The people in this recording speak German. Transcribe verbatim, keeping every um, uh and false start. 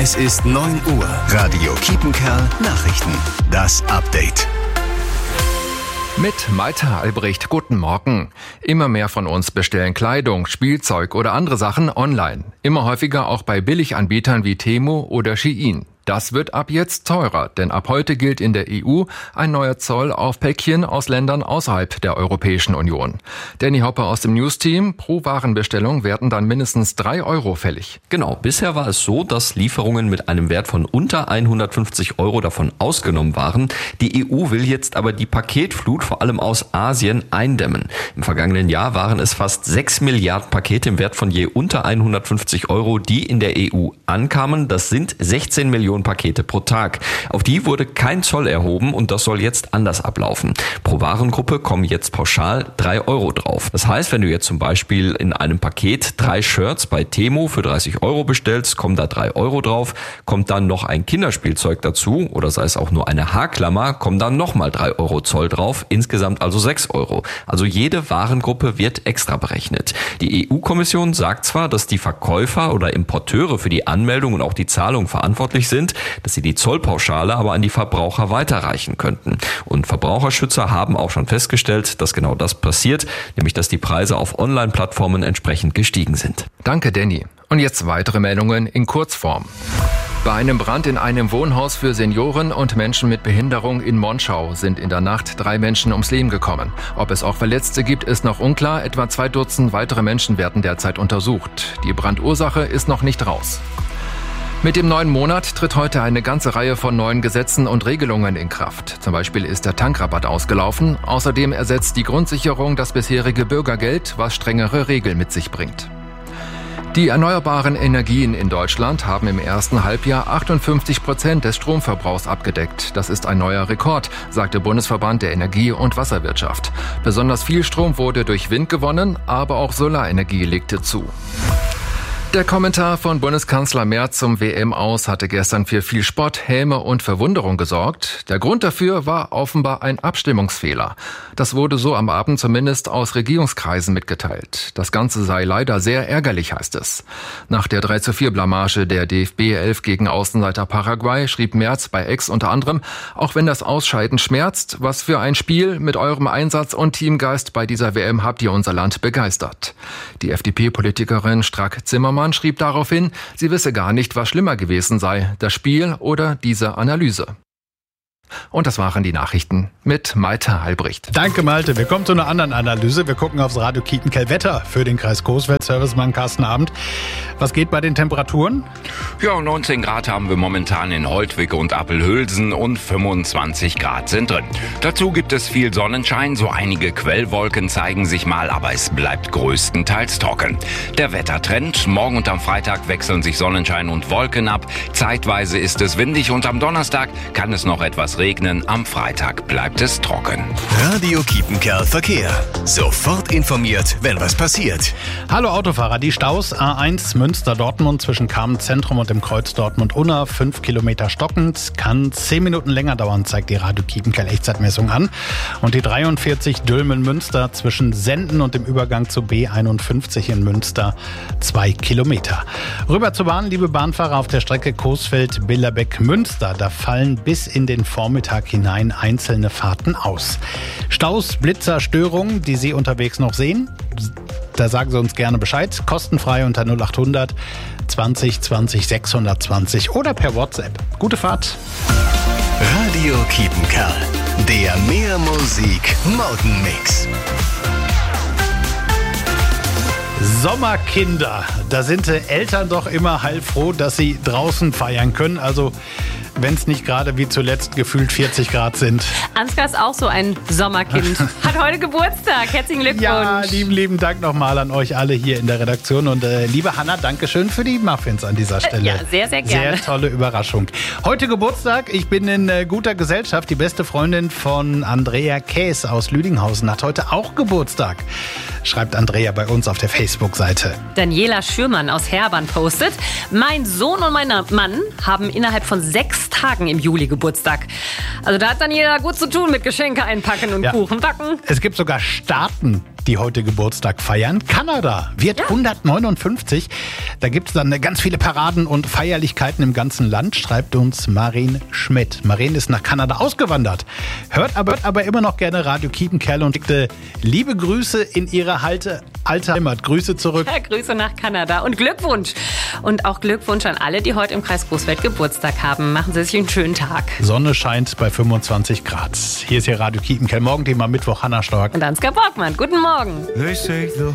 Es ist neun Uhr. Radio Kiepenkerl Nachrichten. Das Update. Mit Malte Albrecht, guten Morgen. Immer mehr von uns bestellen Kleidung, Spielzeug oder andere Sachen online. Immer häufiger auch bei Billiganbietern wie Temu oder Shein. Das wird ab jetzt teurer, denn ab heute gilt in der E U ein neuer Zoll auf Päckchen aus Ländern außerhalb der Europäischen Union. Danny Hopper aus dem News-Team: Pro Warenbestellung werden dann mindestens drei Euro fällig. Genau, bisher war es so, dass Lieferungen mit einem Wert von unter hundertfünfzig Euro davon ausgenommen waren. Die E U will jetzt aber die Paketflut vor allem aus Asien eindämmen. Im vergangenen Jahr waren es fast sechs Milliarden Pakete im Wert von je unter hundertfünfzig Euro, die in der E U ankamen. Das sind sechzehn Millionen Pakete pro Tag. Auf die wurde kein Zoll erhoben und das soll jetzt anders ablaufen. Pro Warengruppe kommen jetzt pauschal drei Euro drauf. Das heißt, wenn du jetzt zum Beispiel in einem Paket drei Shirts bei Temu für dreißig Euro bestellst, kommen da drei Euro drauf. Kommt dann noch ein Kinderspielzeug dazu oder sei es auch nur eine Haarklammer, kommen dann nochmal drei Euro Zoll drauf. Insgesamt also sechs Euro. Also jede Warengruppe wird extra berechnet. Die E U-Kommission sagt zwar, dass die Verkäufer oder Importeure für die Anmeldung und auch die Zahlung verantwortlich sind, dass sie die Zollpauschale aber an die Verbraucher weiterreichen könnten. Und Verbraucherschützer haben auch schon festgestellt, dass genau das passiert, nämlich dass die Preise auf Online-Plattformen entsprechend gestiegen sind. Danke, Danny. Und jetzt weitere Meldungen in Kurzform. Bei einem Brand in einem Wohnhaus für Senioren und Menschen mit Behinderung in Monschau sind in der Nacht drei Menschen ums Leben gekommen. Ob es auch Verletzte gibt, ist noch unklar. Etwa zwei Dutzend weitere Menschen werden derzeit untersucht. Die Brandursache ist noch nicht raus. Mit dem neuen Monat tritt heute eine ganze Reihe von neuen Gesetzen und Regelungen in Kraft. Zum Beispiel ist der Tankrabatt ausgelaufen. Außerdem ersetzt die Grundsicherung das bisherige Bürgergeld, was strengere Regeln mit sich bringt. Die erneuerbaren Energien in Deutschland haben im ersten Halbjahr achtundfünfzig Prozent des Stromverbrauchs abgedeckt. Das ist ein neuer Rekord, sagt der Bundesverband der Energie- und Wasserwirtschaft. Besonders viel Strom wurde durch Wind gewonnen, aber auch Solarenergie legte zu. Der Kommentar von Bundeskanzler Merz zum W M-Aus hatte gestern für viel Spott, Häme und Verwunderung gesorgt. Der Grund dafür war offenbar ein Abstimmungsfehler. Das wurde so am Abend zumindest aus Regierungskreisen mitgeteilt. Das Ganze sei leider sehr ärgerlich, heißt es. Nach der drei zu vier Blamage der D F B elf gegen Außenseiter Paraguay schrieb Merz bei X unter anderem: Auch wenn das Ausscheiden schmerzt, was für ein Spiel, mit eurem Einsatz und Teamgeist bei dieser W M habt ihr unser Land begeistert. Die F D P-Politikerin Strack-Zimmermann schrieb daraufhin, sie wisse gar nicht, was schlimmer gewesen sei, das Spiel oder diese Analyse. Und das waren die Nachrichten mit Malte Albrecht. Danke, Malte. Wir kommen zu einer anderen Analyse. Wir gucken aufs Radio Kiepenkerl Wetter für den Kreis Coesfeld. Servicemann Carsten Abend. Was geht bei den Temperaturen? Ja, neunzehn Grad haben wir momentan in Holtwig und Appelhülsen und fünfundzwanzig Grad sind drin. Dazu gibt es viel Sonnenschein, so einige Quellwolken zeigen sich mal, aber es bleibt größtenteils trocken. Der Wettertrend: Morgen und am Freitag wechseln sich Sonnenschein und Wolken ab. Zeitweise ist es windig und am Donnerstag kann es noch etwas regnen. Am Freitag bleibt es trocken. Radio Kiepenkerl Verkehr. Sofort informiert, wenn was passiert. Hallo Autofahrer, die Staus A eins Münster-Dortmund zwischen Kamenz-Zentrum und dem Kreuz Dortmund-Unna, fünf Kilometer stockend, kann zehn Minuten länger dauern, zeigt die Radio Kiepenkerl Echtzeitmessung an. Und die dreiundvierzig Dülmen-Münster zwischen Senden und dem Übergang zu B einundfünfzig in Münster, zwei Kilometer. Rüber zur Bahn, liebe Bahnfahrer auf der Strecke Coesfeld-Billerbeck-Münster. Da fallen bis in den Vormittag hinein einzelne Fahrten aus. Staus, Blitzer, Störungen, die Sie unterwegs noch sehen? Da sagen Sie uns gerne Bescheid. Kostenfrei unter null acht hundert zwanzig zwanzig sechshundertzwanzig oder per WhatsApp. Gute Fahrt. Radio Kiepenkerl, der Mehr Musik Morgenmix. Sommerkinder, da sind die Eltern doch immer heilfroh, dass sie draußen feiern können. Also wenn es nicht gerade wie zuletzt gefühlt vierzig Grad sind. Ansgar ist auch so ein Sommerkind. Hat heute Geburtstag. Herzlichen Glückwunsch. Ja, lieben, lieben Dank nochmal an euch alle hier in der Redaktion. Und äh, liebe Hanna, danke schön für die Muffins an dieser Stelle. Ja, sehr, sehr gerne. Sehr tolle Überraschung. Heute Geburtstag. Ich bin in äh, guter Gesellschaft. Die beste Freundin von Andrea Käs aus Lüdinghausen hat heute auch Geburtstag. Schreibt Andrea bei uns auf der Facebook-Seite. Daniela Schürmann aus Herbern postet: Mein Sohn und mein Mann haben innerhalb von sechs Tagen im Juli Geburtstag. Also da hat Daniela gut zu tun mit Geschenke einpacken und ja. Kuchen backen. Es gibt sogar Staaten, die heute Geburtstag feiern. Kanada wird ja. hundertneunundfünfzig. Da gibt es dann ganz viele Paraden und Feierlichkeiten im ganzen Land, schreibt uns Maren Schmidt. Maren ist nach Kanada ausgewandert, hört aber, hört aber immer noch gerne Radio Kiepenkerl und schickte liebe Grüße in ihre alte, alte Heimat. Grüße zurück. Ja, Grüße nach Kanada und Glückwunsch. Und auch Glückwunsch an alle, die heute im Kreis Großfeld Geburtstag haben. Machen Sie sich einen schönen Tag. Sonne scheint bei fünfundzwanzig Grad. Hier ist hier Radio Kiepenkerl. Morgen Thema Mittwoch, Hanna Stork und Ansgar Borgmann. Guten Morgen.